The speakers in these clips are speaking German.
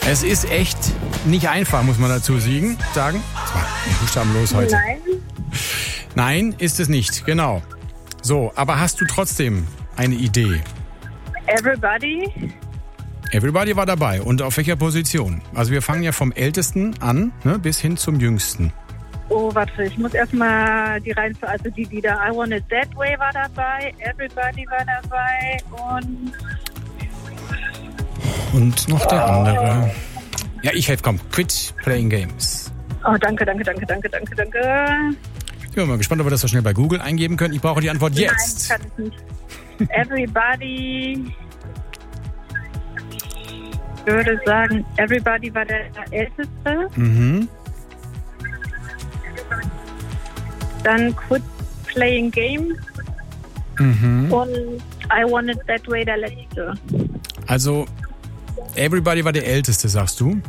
Es ist echt nicht einfach, muss man dazu sagen. Das war buchstabenlos heute. Nein. Nein, ist es nicht, genau. So, aber hast du trotzdem eine Idee? Everybody. Everybody war dabei. Und auf welcher Position? Also wir fangen ja vom Ältesten an, ne, bis hin zum Jüngsten. Oh, warte, ich muss erstmal die Reihenfolge, also die Lieder I Want It That Way war dabei, Everybody war dabei und noch der andere. Ja, ich helfe, komm. Quit Playing Games. Oh, danke. Ich bin mal gespannt, ob wir das so schnell bei Google eingeben können. Ich brauche die Antwort jetzt. Nein, kann ich nicht. Everybody. Ich würde sagen, Everybody war der Älteste. Mhm. Dann Quit Playing Games. Mhm. Und I Want It That Way der Letzte. Also, Everybody war der Älteste, sagst du?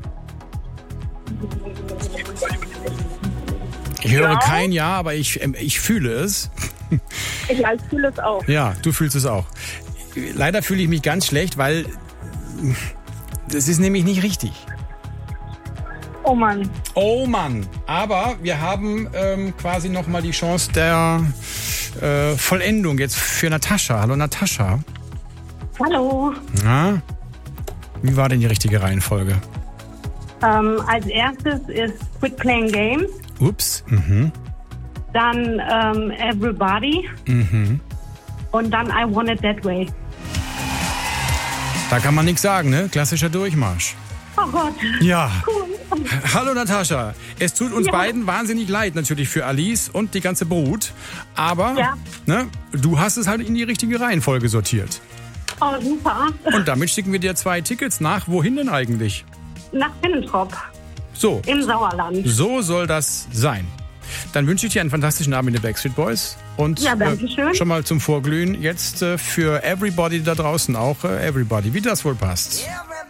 Ich höre kein Ja, aber ich fühle es. Ich fühle es auch. Ja, du fühlst es auch. Leider fühle ich mich ganz schlecht, weil das ist nämlich nicht richtig. Oh Mann. Oh Mann. Aber wir haben quasi nochmal die Chance der Vollendung jetzt für Natascha. Hallo Natascha. Hallo. Na, wie war denn die richtige Reihenfolge? Als erstes ist Quit Playing Games. Ups. Mhm. Dann Everybody. Mhm. Und dann I Want It That Way. Da kann man nichts sagen, ne? Klassischer Durchmarsch. Oh Gott. Ja. Cool. Hallo Natascha. Es tut uns beiden wahnsinnig leid natürlich für Alice und die ganze Brut. Aber ne, du hast es halt in die richtige Reihenfolge sortiert. Oh, super. Und damit schicken wir dir 2 Tickets nach. Wohin denn eigentlich? Nach Finnentrop. So. Im Sauerland. So soll das sein. Dann wünsche ich dir einen fantastischen Abend mit den Backstreet Boys. Und schon mal zum Vorglühen jetzt für Everybody da draußen auch Everybody, wie das wohl passt.